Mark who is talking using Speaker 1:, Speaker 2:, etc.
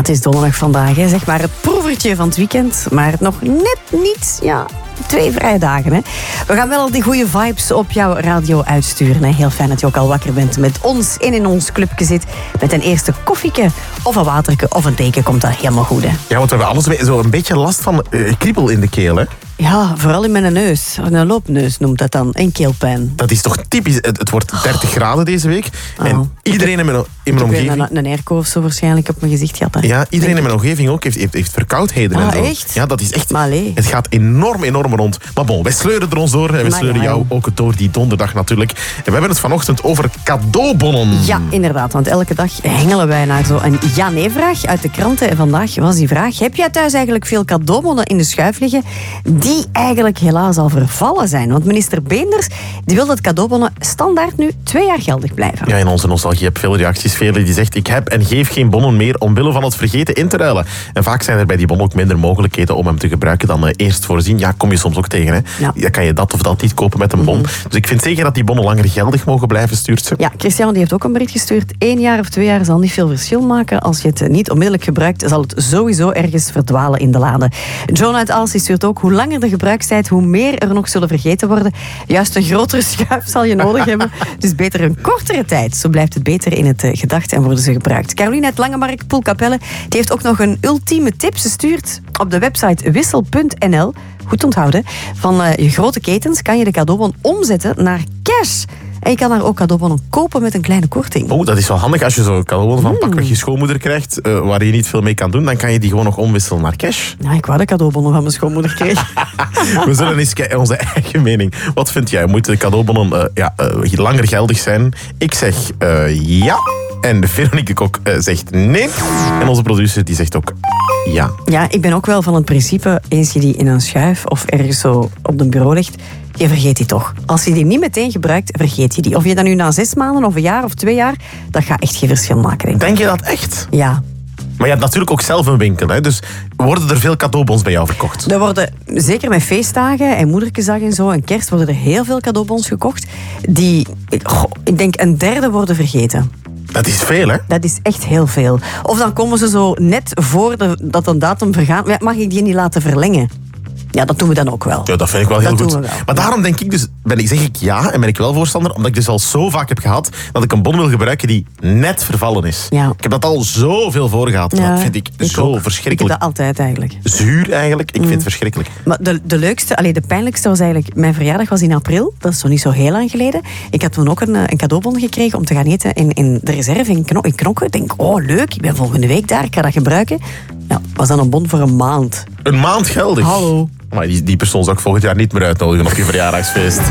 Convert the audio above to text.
Speaker 1: het is donderdag vandaag, hè. Zeg maar het proevertje van het weekend. Maar nog net niet, 2 vrije dagen. Hè. We gaan wel al die goede vibes op jouw radio uitsturen. Hè. Heel fijn dat je ook al wakker bent met ons en in ons clubje zit. Met een eerste koffieke of een waterke of een theeke komt dat helemaal goed. Hè.
Speaker 2: Ja, want we hebben alles zo een beetje last van kriebel in de keel, hè?
Speaker 1: Ja, vooral in mijn neus. Een loopneus noemt dat dan. En keelpijn.
Speaker 2: Dat is toch typisch. Het wordt 30 graden deze week. En iedereen in mijn omgeving...
Speaker 1: Een airco of zo waarschijnlijk op mijn gezicht gehad. Hè.
Speaker 2: Ja, iedereen in mijn omgeving ook heeft verkoudheden en zo.
Speaker 1: Echt?
Speaker 2: Ja, dat is echt...
Speaker 1: Maar
Speaker 2: het gaat enorm rond. Maar bon, wij sleuren er ons door. En we sleuren jou ook door die donderdag natuurlijk. En we hebben het vanochtend over cadeaubonnen.
Speaker 1: Ja, inderdaad. Want elke dag hengelen wij naar zo'n ja-nee-vraag uit de kranten. En vandaag was die vraag: heb jij thuis eigenlijk veel cadeaubonnen in de schuif liggen die eigenlijk helaas al vervallen zijn? Want minister Beenders die wil dat cadeaubonnen standaard nu 2 jaar geldig blijven.
Speaker 2: Ja, in onze nostalgie heb veel reacties. Velen die zegt: ik heb en geef geen bonnen meer omwille van het vergeten in te ruilen. En vaak zijn er bij die bon ook minder mogelijkheden om hem te gebruiken dan eerst voorzien. Ja, kom je soms ook tegen. Hè?
Speaker 1: Ja.
Speaker 2: Dan kan je dat of dat niet kopen met een bon. Dus ik vind zeker dat die bonnen langer geldig mogen blijven, stuurt ze.
Speaker 1: Ja, Christian die heeft ook een bericht gestuurd. 1 jaar of 2 jaar zal niet veel verschil maken. Als je het niet onmiddellijk gebruikt, zal het sowieso ergens verdwalen in de lade. John uit Aalst stuurt ook: hoe langer de gebruikstijd, hoe meer er nog zullen vergeten worden. Juist een grotere schuif zal je nodig hebben. Dus beter een kortere tijd. Zo blijft het beter in het gedacht en worden ze gebruikt. Caroline uit Langemark, Poelkapelle, die heeft ook nog een ultieme tip. Ze stuurt op de website wissel.nl, goed onthouden, van je grote ketens kan je de cadeaubon omzetten naar cash. En je kan daar ook cadeaubonnen kopen met een kleine korting.
Speaker 2: Oh, dat is wel handig als je zo'n cadeaubon van pakweg je schoonmoeder krijgt, waar je niet veel mee kan doen, dan kan je die gewoon nog omwisselen naar cash.
Speaker 1: Ja, ik wou de cadeaubonnen van mijn schoonmoeder kregen.
Speaker 2: We zullen eens kijken, onze eigen mening. Wat vind jij? Moeten de cadeaubonnen langer geldig zijn? Ik zeg ja. En Veronique Kok zegt nee. En onze producer die zegt ook ja.
Speaker 1: Ja, ik ben ook wel van het principe, eens je die in een schuif of ergens zo op een bureau legt, je vergeet die toch. Als je die niet meteen gebruikt, vergeet je die. Of je dat nu na 6 maanden of een jaar of 2 jaar, dat gaat echt geen verschil maken, denk ik.
Speaker 2: Denk je dat echt?
Speaker 1: Ja.
Speaker 2: Maar je hebt natuurlijk ook zelf een winkel, hè? Dus worden er veel cadeaubons bij jou verkocht?
Speaker 1: Er worden, zeker met feestdagen en moederkesdag en zo en kerst, worden er heel veel cadeaubons gekocht die, ik denk, 1/3 worden vergeten.
Speaker 2: Dat is veel, hè?
Speaker 1: Dat is echt heel veel. Of dan komen ze zo net voor dat een datum vergaan. Mag ik die niet laten verlengen? Ja, dat doen we dan ook wel.
Speaker 2: Ja, dat vind ik wel heel
Speaker 1: dat
Speaker 2: goed.
Speaker 1: Doen we wel.
Speaker 2: Maar daarom denk ik dus, zeg ik ja en ben ik wel voorstander, omdat ik dus al zo vaak heb gehad dat ik een bon wil gebruiken die net vervallen is.
Speaker 1: Ja.
Speaker 2: Ik heb dat al zoveel voor gehad.
Speaker 1: Ja,
Speaker 2: dat vind ik zo
Speaker 1: ook.
Speaker 2: verschrikkelijk.
Speaker 1: Ik heb dat altijd eigenlijk.
Speaker 2: Zuur eigenlijk. Ik vind het verschrikkelijk.
Speaker 1: Maar de leukste, de pijnlijkste was eigenlijk... Mijn verjaardag was in april. Dat is nog niet zo heel lang geleden. Ik had toen ook een cadeaubon gekregen om te gaan eten in de reserve in Knokke. Ik denk, leuk, ik ben volgende week daar. Ik ga dat gebruiken. Ja, was dan een bon voor een maand.
Speaker 2: Een maand geldig?
Speaker 1: Hallo.
Speaker 2: Maar die persoon zou ik volgend jaar niet meer uitnodigen op je verjaardagsfeest.